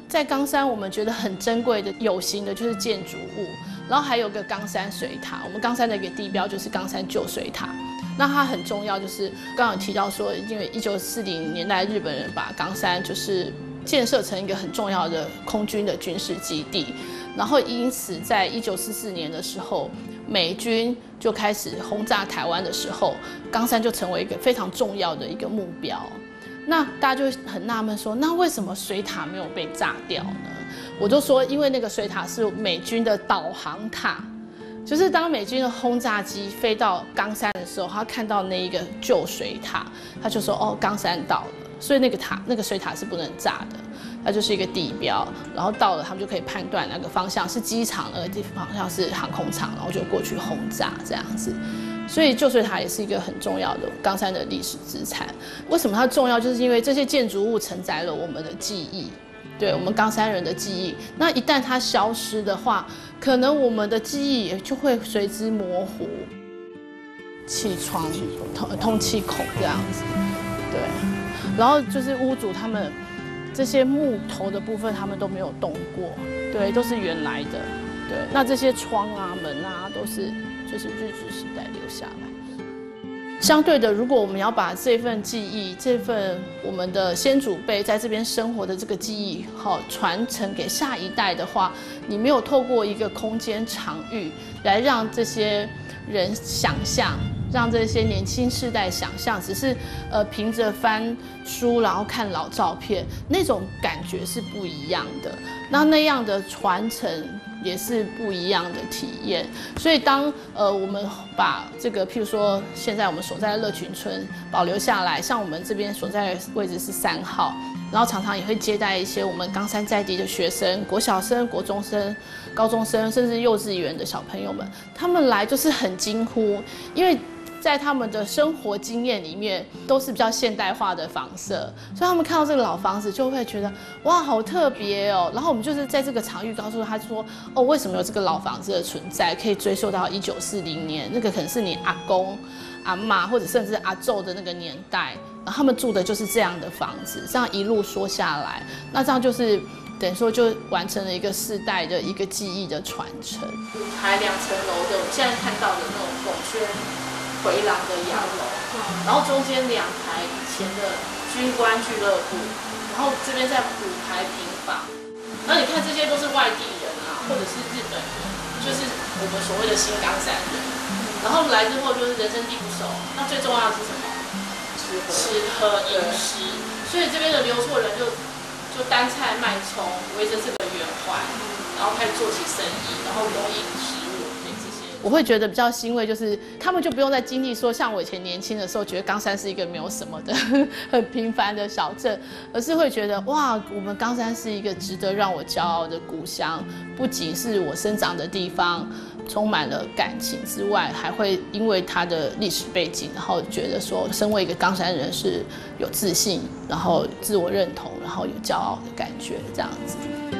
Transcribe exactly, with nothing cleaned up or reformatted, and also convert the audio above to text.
在冈山我们觉得很珍贵的有形的就是建筑物，然后还有个冈山水塔。我们冈山的一个地标就是冈山旧水塔。那它很重要，就是刚刚有提到说，因为一九四零年代日本人把冈山就是建设成一个很重要的空军的军事基地，然后因此在一九四四年的时候，美军就开始轰炸台湾的时候，冈山就成为一个非常重要的一个目标。那大家就很纳闷说，那为什么水塔没有被炸掉呢？我就说，因为那个水塔是美军的导航塔。就是当美军的轰炸机飞到冈山的时候，他看到那一个旧水塔，他就说：“哦，冈山到了。”所以那个塔、那个水塔是不能炸的，它就是一个地标。然后到了，他们就可以判断哪个方向是机场，那个地方向是航空场，然后就过去轰炸这样子。所以旧水塔也是一个很重要的冈山的历史资产。为什么它重要？就是因为这些建筑物承载了我们的记忆。对我们冈山人的记忆，那一旦它消失的话，可能我们的记忆也就会随之模糊。气窗、通通气孔这样子，对。然后就是屋主他们这些木头的部分，他们都没有动过，对，都是原来的。对，那这些窗啊、门啊，都是就是日治时代留下来。相对的，如果我们要把这份记忆、这份我们的先祖辈在这边生活的这个记忆，好传承给下一代的话，你没有透过一个空间场域来让这些人想象，让这些年轻世代想象，只是呃凭着翻书然后看老照片，那种感觉是不一样的。那那样的传承也是不一样的体验。所以当呃我们把这个，譬如说现在我们所在的乐群村保留下来，像我们这边所在的位置是三号，然后常常也会接待一些我们冈山在地的学生，国小生、国中生、高中生，甚至幼稚园的小朋友们，他们来就是很惊呼，因为在他们的生活经验里面都是比较现代化的房舍，所以他们看到这个老房子就会觉得哇好特别哦。然后我们就是在这个场域告诉他说，哦为什么有这个老房子的存在，可以追溯到一九四零年，那个可能是你阿公、阿嬷或者甚至阿祖的那个年代，然后他们住的就是这样的房子，这样一路说下来，那这样就是等于说就完成了一个世代的一个记忆的传承。舞台两层楼的，我们现在看到的那种拱轩回廊的洋楼，然后中间两排以前的军官俱乐部，然后这边在五排平房。然后你看这些都是外地人啊，或者是日本人，就是我们所谓的新冈山人。然后来之后就是人生地不熟，那最重要的是什么？吃喝饮食。所以这边的留厝人就就单菜卖葱，围着这个圆环，然后开始做起生意，然后供应食物给这些。我会觉得比较欣慰，就是他们就不用再经历说，像我以前年轻的时候，觉得冈山是一个没有什么的很平凡的小镇，而是会觉得哇，我们冈山是一个值得让我骄傲的故乡，不仅是我生长的地方充满了感情之外，还会因为它的历史背景，然后觉得说，身为一个冈山人是有自信，然后自我认同，然后有骄傲的感觉，这样子。